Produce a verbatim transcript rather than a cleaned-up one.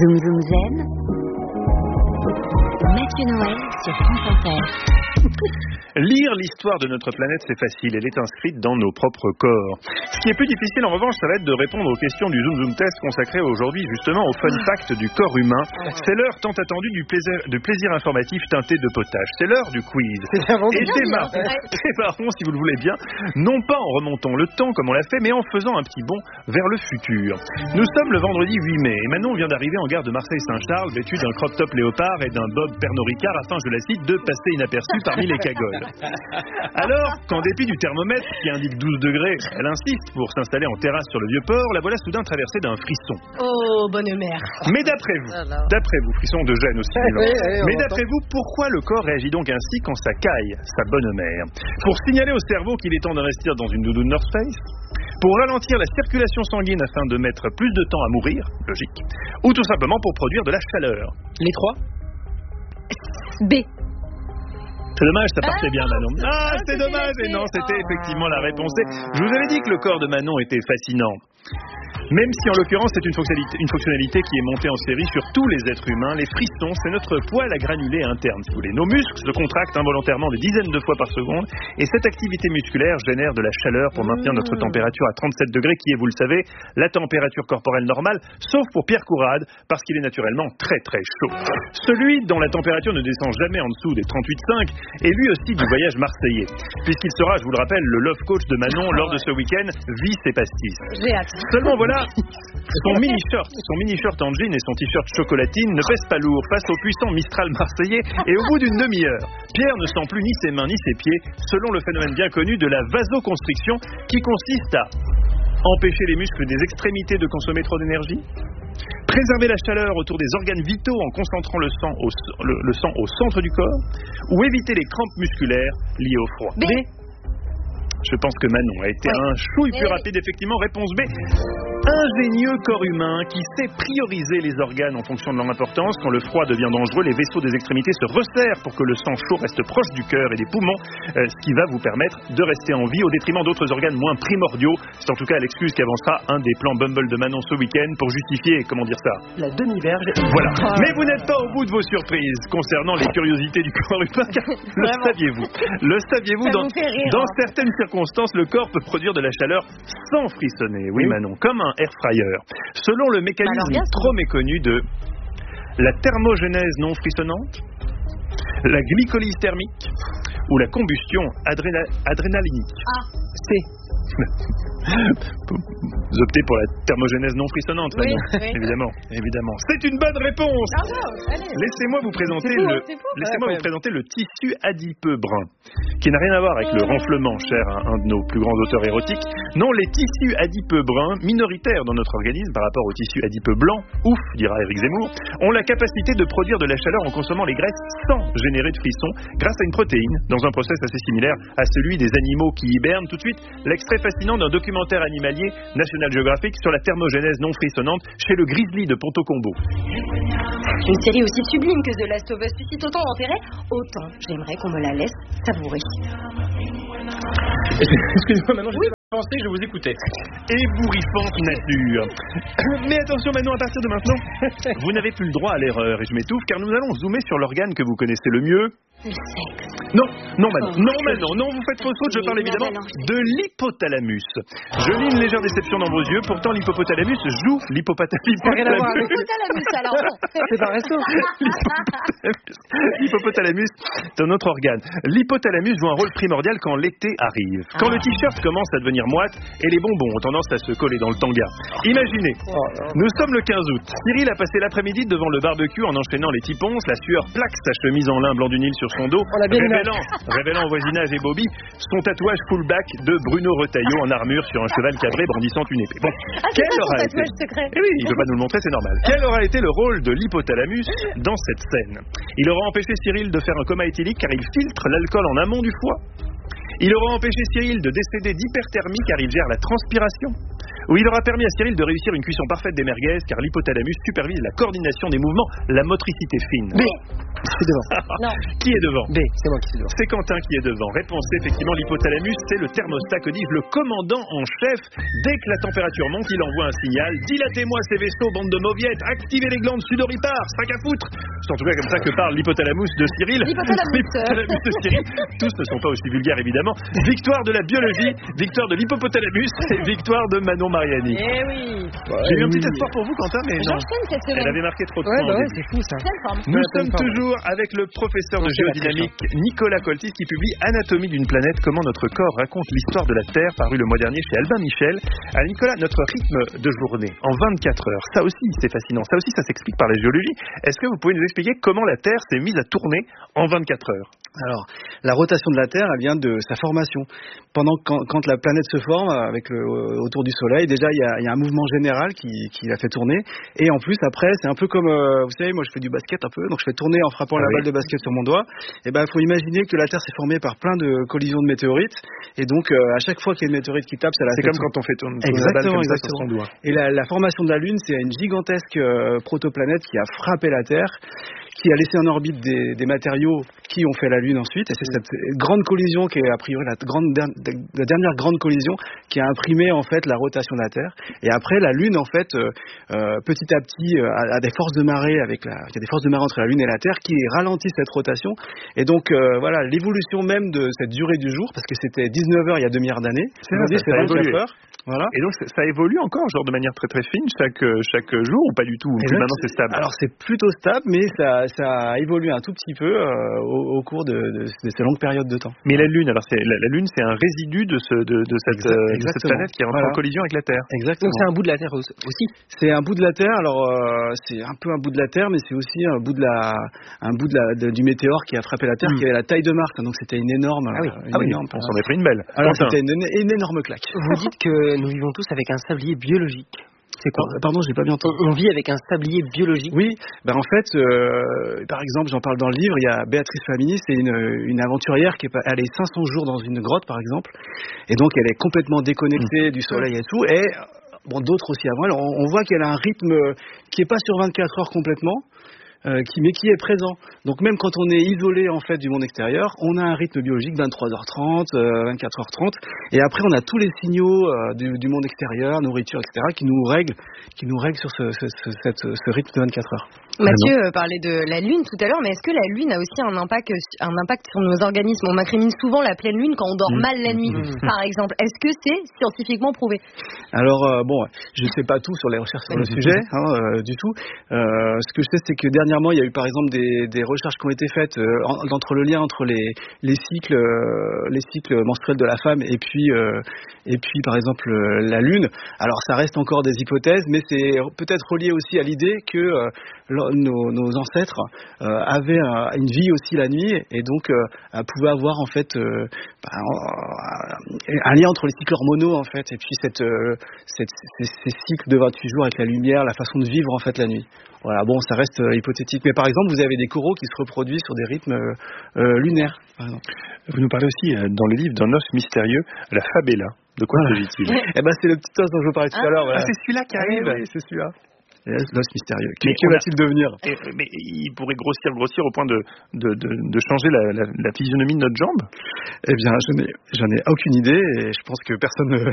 Zoom Zoom Zen. Mathieu Noël sur France Inter. Lire l'histoire de notre planète, c'est facile, elle est inscrite dans nos propres corps. Ce qui est plus difficile, en revanche, ça va être de répondre aux questions du Zoom Zoom Test consacré aujourd'hui justement au fun fact du corps humain. C'est l'heure tant attendue du plaisir, de plaisir informatif teinté de potage. C'est l'heure du quiz. Et démarrons, démarrons, si vous le voulez bien, non pas en remontant le temps comme on l'a fait, mais en faisant un petit bond vers le futur. Nous sommes le vendredi huit mai et Manon vient d'arriver en gare de Marseille-Saint-Charles vêtue d'un crop top léopard et d'un bob Pernod Ricard afin, je la cite, de passer inaperçue parmi les cagoles. Alors, qu'en dépit du thermomètre qui indique douze degrés, elle insiste pour s'installer en terrasse sur le Vieux-Port, la voilà soudain traversée d'un frisson. Oh, bonne mère. Mais d'après vous, d'après vous, frisson de gêne aussi, oui, oui, mais d'après vous, pourquoi le corps réagit donc ainsi quand ça caille, sa bonne mère? Pour signaler au cerveau qu'il est temps d'investir dans une doudoune North Face? Pour ralentir la circulation sanguine afin de mettre plus de temps à mourir, logique, ou tout simplement pour produire de la chaleur? Les trois? B. C'est dommage, ça partait bien, Manon. Ah, c'est dommage, et non, c'était effectivement la réponse. Je vous avais dit que le corps de Manon était fascinant. Même si en l'occurrence c'est une fonctionnalité, une fonctionnalité qui est montée en série sur tous les êtres humains, les frissons, c'est notre poil à granulés interne, si vous voulez. Nos muscles se contractent involontairement des dizaines de fois par seconde et cette activité musculaire génère de la chaleur pour maintenir notre température à trente-sept degrés qui est, vous le savez, la température corporelle normale, sauf pour Pierre Courade, parce qu'il est naturellement très très chaud. Celui dont la température ne descend jamais en dessous des trente-huit virgule cinq est lui aussi du voyage marseillais, puisqu'il sera, je vous le rappelle, le love coach de Manon lors de ce week-end, Vie c'est pastis. J'ai hâte. Seulement voilà, son mini-shirt, son mini-shirt en jean et son t-shirt chocolatine ne pèsent pas lourd face au puissant Mistral marseillais et au bout d'une demi-heure, Pierre ne sent plus ni ses mains ni ses pieds, selon le phénomène bien connu de la vasoconstriction qui consiste à empêcher les muscles des extrémités de consommer trop d'énergie, préserver la chaleur autour des organes vitaux en concentrant le sang au, le, le sang au centre du corps, ou éviter les crampes musculaires liées au froid. B. Je pense que Manon a été ouais. un chouille plus rapide, effectivement. Réponse B. Ingénieux corps humain qui sait prioriser les organes en fonction de leur importance. Quand le froid devient dangereux, les vaisseaux des extrémités se resserrent pour que le sang chaud reste proche du cœur et des poumons, euh, ce qui va vous permettre de rester en vie au détriment d'autres organes moins primordiaux. C'est en tout cas l'excuse qu'avancera un des plans Bumble de Manon ce week-end pour justifier, comment dire ça, la demi-verge. Voilà. Mais vous n'êtes pas au bout de vos surprises concernant les curiosités du corps humain, car le saviez-vous Le saviez-vous dans, dans certaines circonstances, le corps peut produire de la chaleur sans frissonner. Oui, oui. Manon, comme un air fryer. Selon le mécanisme Alors, trop méconnu de la thermogénèse non frissonnante, la glycolyse thermique ou la combustion adréna- adrénalinique. Ah, c'est... Vous optez pour la thermogénèse non frissonnante, oui, Manon. Oui. Évidemment, évidemment. C'est une bonne réponse. Ah, wow, Laissez-moi vous présenter beau, le, beau, laissez-moi ouais, vous présenter le tissu adipeux brun, qui n'a rien à voir avec le renflement, cher à un de nos plus grands auteurs érotiques. Non, les tissus adipeux bruns, minoritaires dans notre organisme par rapport aux tissus adipeux blancs, ouf, dira Éric Zemmour, ont la capacité de produire de la chaleur en consommant les graisses sans générer de frissons, grâce à une protéine, dans un process assez similaire à celui des animaux qui hibernent. Tout de suite, l'extrait fascinant d'un documentaire animalier National Geographic sur la thermogénèse non frissonnante chez le grizzly de Ponto Combo. Une série aussi sublime que The Last of Us suscite autant d'intérêt, autant j'aimerais qu'on me la laisse savourer. Excusez-moi, maintenant je oui. vais avancer, je vous écoutais. Ébouriffante nature. Mais attention Manon, à partir de maintenant, vous n'avez plus le droit à l'erreur, et je m'étouffe, car nous allons zoomer sur l'organe que vous connaissez le mieux. Le sexe. Non, non Manon, non Manon, non, vous faites fausse route, je parle évidemment de l'hypothalamus. Je lis une légère déception dans vos yeux, pourtant l'hypothalamus joue l'hypothalamus. L'hypothalamus alors non. C'est pas resto. L'hypothalamus, c'est un autre organe. L'hypothalamus joue un rôle primordial quand l'été arrive. Quand ah. le t-shirt commence à devenir moite et les bonbons ont tendance à se coller dans le tanga. Imaginez, nous sommes le quinze août. Cyril a passé l'après-midi devant le barbecue en enchaînant les tiponces, la sueur plaque sa chemise en lin blanc du Nil sur son dos, révélant, révélant au voisinage et Bobby son tatouage full back de Bruno Retailleau en armure sur un cheval cabré brandissant une épée. Bon, ah, quel ça, aura été secret. Eh oui, il ne peut pas nous le montrer, c'est normal. Quel aura été le rôle de l'hypothalamus dans cette scène? Il aura empêché Cyril de faire un coma éthylique car il filtre l'alcool en amont du foie. Il aura empêché Cyril de décéder d'hyperthermie car il gère la transpiration. Oui, il aura permis à Cyril de réussir une cuisson parfaite des merguez, car l'hypothalamus supervise la coordination des mouvements, la motricité fine. B. C'est devant. Non. Qui est devant? B. C'est moi qui suis devant. C'est Quentin qui est devant. Réponse, effectivement, l'hypothalamus, c'est le thermostat que dit le commandant en chef. Dès que la température monte, il envoie un signal. Dilatez-moi ces vaisseaux, bande de mauviettes. Activez les glandes sudoripares, sac à foutre. C'est en tout cas comme ça que parle l'hypothalamus de Cyril. L'hypothalamus. L'hypothalamus de Cyril. Tous ne sont pas aussi vulgaires, évidemment. Victoire de la biologie, victoire de l'hypothalamus et victoire de Manon Mariani. Eh oui. J'ai eu un petit espoir pour vous, Quentin, mais non. J'enchaîne cette Elle semaine. avait marqué trop de Ouais, points. bah au ouais, début. c'est fou ça. Quelle forme. Nous Ouais, sommes attends, toujours avec le professeur de Non, c'est la géodynamique Nicolas Coltis qui publie Anatomie d'une planète, comment notre corps raconte l'histoire de la Terre, paru le mois dernier chez Albin Michel. Alors Nicolas, notre rythme de journée en vingt-quatre heures, ça aussi c'est fascinant, ça aussi ça s'explique par la géologie. Est-ce que vous pouvez nous expliquer comment la Terre s'est mise à tourner en vingt-quatre heures? Alors, la rotation de la Terre, elle vient de sa formation. Pendant quand, quand la planète se forme avec le, autour du Soleil, déjà il y a, il y a un mouvement général qui, qui la fait tourner. Et en plus, après, c'est un peu comme, euh, vous savez, moi je fais du basket un peu, donc je fais tourner en frappant Ah la oui. balle de basket sur mon doigt. Et ben, il faut imaginer que la Terre s'est formée par plein de collisions de météorites. Et donc, euh, à chaque fois qu'il y a une météorite qui tape, ça la C'est fait comme tourner. quand on fait tourner la balle Exactement, comme ça sur exactement. son doigt. Et la, la formation de la Lune, c'est une gigantesque euh, protoplanète qui a frappé la Terre, qui a laissé en orbite des, des matériaux qui ont fait la Lune ensuite. Et c'est cette grande collision qui est a priori la, grande, la dernière grande collision qui a imprimé en fait la rotation de la Terre. Et après, la Lune en fait, euh, euh, petit à petit, euh, a, a des forces de marée avec la, il y a des forces de marée entre la Lune et la Terre qui ralentissent cette rotation. Et donc euh, voilà, l'évolution même de cette durée du jour, parce que c'était dix-neuf heures il y a deux milliards d'années. C'est vrai, Aujourd'hui, ça c'est a évolué. vingt-quatre heures. Voilà. Et donc ça, ça évolue encore, genre de manière très très fine, chaque, chaque jour ou pas du tout? Ou puis Exact. maintenant c'est stable? Alors c'est plutôt stable, mais ça, ça a évolué un tout petit peu euh, au, au cours de, de, de ces longues périodes de temps. Mais la Lune, alors c'est, la, la Lune c'est un résidu de, ce, de, de, cette, Exact- euh, de cette exactement. planète qui rentre Voilà. en collision avec la Terre. Exactement. Donc c'est un bout de la Terre aussi. C'est un bout de la Terre. Alors euh, c'est un peu un bout de la Terre, mais c'est aussi un bout de la, un bout de la, de, du météore qui a frappé la Terre, Mm. qui avait la taille de Mars. Donc c'était une énorme, Ah oui. euh, une Ah oui, énorme. on s'en est pris une belle. Alors Quentin. c'était une, une énorme claque. Vous dites que nous vivons tous avec un sablier biologique. C'est quoi? Pardon, j'ai pas bien entendu. On, on vit avec un sablier biologique. Oui, ben en fait, euh, par exemple, j'en parle dans le livre, il y a Béatrice Flamini, c'est une, une aventurière qui est, pas- elle est cinq cents jours dans une grotte, par exemple, et donc elle est complètement déconnectée du soleil et tout, et bon, d'autres aussi avant elle, on, on voit qu'elle a un rythme qui est pas sur vingt-quatre heures complètement, euh, qui, mais qui est présent. Donc même quand on est isolé en fait du monde extérieur, on a un rythme biologique vingt-trois heures trente, euh, vingt-quatre heures trente, et après on a tous les signaux euh, du, du monde extérieur, nourriture, et cetera, qui nous règlent, qui nous règlent sur ce, ce, ce, cette- ce rythme de vingt-quatre heures. Mathieu euh, parlait de la Lune tout à l'heure, mais est-ce que la Lune a aussi un impact, un impact sur nos organismes? On incrimine souvent la pleine Lune quand on dort Mmh. mal la nuit, Mmh. par exemple. Est-ce que c'est scientifiquement prouvé? Alors euh, bon, je sais pas tout sur les recherches sur le sujet, hein, euh, du tout. Euh, ce que je sais, c'est que dernièrement, il y a eu par exemple des, des recherches qui ont été faites euh, en- entre le lien entre les, les cycles, euh, les cycles menstruels de la femme et puis euh, et puis par exemple euh, la lune. Alors ça reste encore des hypothèses, mais c'est peut-être relié aussi à l'idée que euh, lo- nos, nos ancêtres euh, avaient un- une vie aussi la nuit et donc euh, pouvaient avoir en fait euh, bah, un, un lien entre les cycles hormonaux en fait et puis cette, euh, cette ces, ces cycles de vingt-huit jours avec la lumière, la façon de vivre en fait la nuit. Voilà, bon, ça reste euh, hypothétique, mais par exemple, vous avez des coraux qui se reproduisent sur des rythmes euh, euh, lunaires, par exemple. Vous nous parlez aussi euh, dans le livre d'un os mystérieux, la fabella. De quoi Voilà. s'agit-il? Eh ben, c'est le petit os dont je vous parlais tout à l'heure. Voilà. Ah, c'est celui-là qui Ah oui, arrive. oui, c'est celui-là. Et L'os mystérieux. Mais Que on a- va-t-il devenir? Et, euh, mais il pourrait grossir, grossir au point de, de, de, de changer la, la, la physionomie de notre jambe? Eh bien, je n'ai, j'en ai aucune idée et je pense que personne ne,